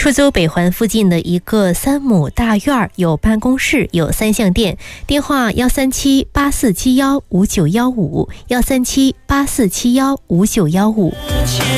出租北环附近的一个3亩大院，有办公室，有3项店。电话13784715915，13784715915。